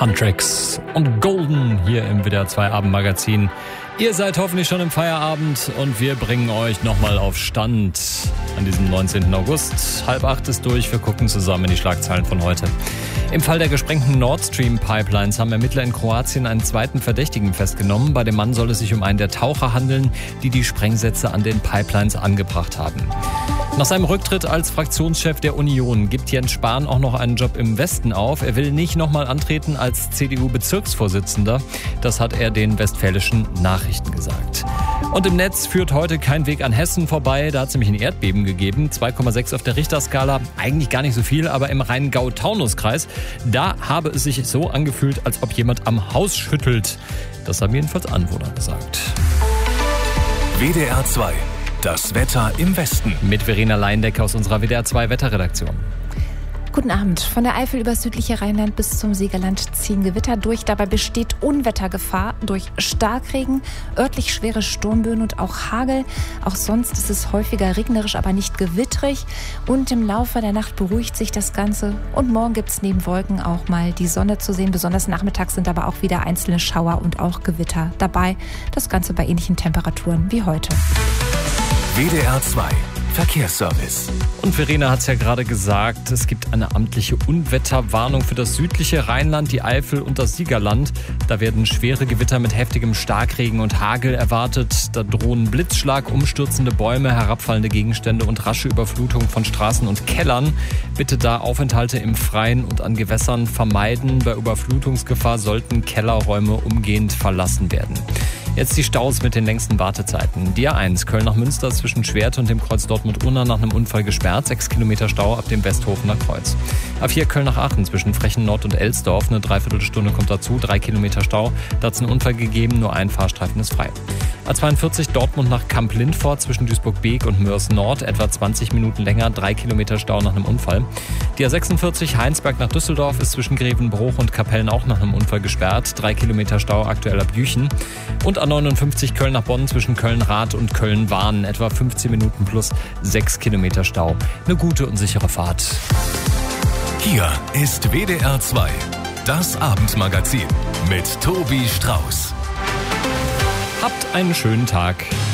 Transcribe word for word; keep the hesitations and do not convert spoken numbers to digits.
Huntrix und Golden hier im W D R zwei Abendmagazin. Ihr seid hoffentlich schon im Feierabend und wir bringen euch nochmal auf Stand an diesem neunzehnten August. Halb acht ist durch, wir gucken zusammen in die Schlagzeilen von heute. Im Fall der gesprengten Nord Stream Pipelines haben Ermittler in Kroatien einen zweiten Verdächtigen festgenommen. Bei dem Mann soll es sich um einen der Taucher handeln, die die Sprengsätze an den Pipelines angebracht haben. Nach seinem Rücktritt als Fraktionschef der Union gibt Jens Spahn auch noch einen Job im Westen auf. Er will nicht nochmal antreten als C D U-Bezirksvorsitzender. Das hat er den Westfälischen Nachrichten gesagt. Und im Netz führt heute kein Weg an Hessen vorbei. Da hat es nämlich ein Erdbeben gegeben. zwei Komma sechs auf der Richterskala. Eigentlich gar nicht so viel, aber im Rheingau-Taunus-Kreis, da habe es sich so angefühlt, als ob jemand am Haus schüttelt. Das haben jedenfalls Anwohner gesagt. W D R zwei. Das Wetter im Westen. Mit Verena Leindecker aus unserer W D R zwei Wetterredaktion. Guten Abend. Von der Eifel über das südliche Rheinland bis zum Siegerland ziehen Gewitter durch. Dabei besteht Unwettergefahr durch Starkregen, örtlich schwere Sturmböen und auch Hagel. Auch sonst ist es häufiger regnerisch, aber nicht gewittrig. Und im Laufe der Nacht beruhigt sich das Ganze. Und morgen gibt es neben Wolken auch mal die Sonne zu sehen. Besonders nachmittags sind aber auch wieder einzelne Schauer und auch Gewitter dabei. Das Ganze bei ähnlichen Temperaturen wie heute. W D R zwei Verkehrsservice. Und Verena hat es ja gerade gesagt, es gibt eine amtliche Unwetterwarnung für das südliche Rheinland, die Eifel und das Siegerland. Da werden schwere Gewitter mit heftigem Starkregen und Hagel erwartet. Da drohen Blitzschlag, umstürzende Bäume, herabfallende Gegenstände und rasche Überflutung von Straßen und Kellern. Bitte da Aufenthalte im Freien und an Gewässern vermeiden. Bei Überflutungsgefahr sollten Kellerräume umgehend verlassen werden. Jetzt die Staus mit den längsten Wartezeiten. Die A eins Köln nach Münster zwischen Schwerte und dem Kreuz Dortmund-Unna nach einem Unfall gesperrt. Sechs Kilometer Stau ab dem Westhofener Kreuz. A vier Köln nach Aachen zwischen Frechen Nord und Elsdorf. Eine Dreiviertelstunde kommt dazu. Drei Kilometer Stau. Da hat es einen Unfall gegeben. Nur ein Fahrstreifen ist frei. A zweiundvierzig Dortmund nach Kamp-Lindfort zwischen Duisburg-Beek und Mörs Nord. Etwa zwanzig Minuten länger. Drei Kilometer Stau nach einem Unfall. Die A sechsundvierzig Heinsberg nach Düsseldorf ist zwischen Grevenbruch und Kapellen auch nach einem Unfall gesperrt. Drei Kilometer Stau aktuell ab Jüchen. Und A neunundfünfzig Köln nach Bonn zwischen Köln-Rath und Köln-Wahn. Etwa fünfzehn Minuten plus sechs Kilometer Stau. Eine gute und sichere Fahrt. Hier ist W D R zwei. Das Abendmagazin mit Tobi Strauß. Habt einen schönen Tag.